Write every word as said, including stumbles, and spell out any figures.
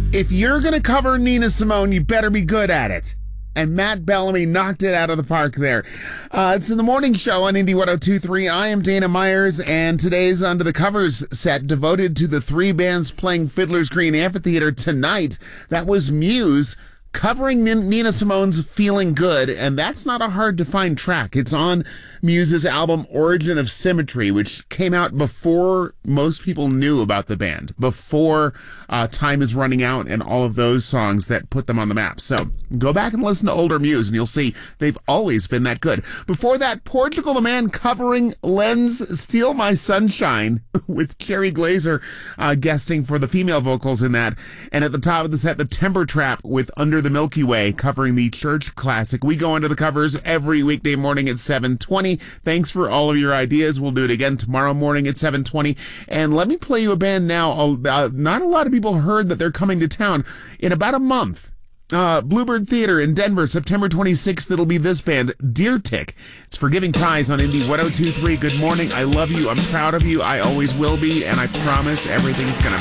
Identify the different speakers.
Speaker 1: If you're going to cover Nina Simone, you better be good at it. And Matt Bellamy knocked it out of the park there. Uh, it's in the morning show on Indie one oh two point three. I am Dana Myers, and today's Under the Covers set devoted to the three bands playing Fiddler's Green Amphitheater tonight. That was Muse covering Nina Simone's Feeling Good, and that's not a hard-to-find track. It's on Muse's album Origin of Symmetry, which came out before most people knew about the band, before uh, Time Is Running Out and all of those songs that put them on the map. So go back and listen to older Muse, and you'll see they've always been that good. Before that, Portugal the Man covering Len's Steal My Sunshine, with Cherry Glazer uh, guesting for the female vocals in that. And at the top of the set, the Timber Trap with Under the Milky Way covering the Church classic. We go into the covers every weekday morning at seven twenty. Thanks for all of your ideas. We'll do it again tomorrow morning at seven twenty. And let me play you a band now. Uh, not a lot of people heard that they're coming to town in about a month. Uh, Bluebird Theater in Denver, September twenty-sixth. It'll be this band, Deer Tick. It's Forgiving Ties on Indie one oh two point three. Good morning. I love you. I'm proud of you. I always will be. And I promise everything's going to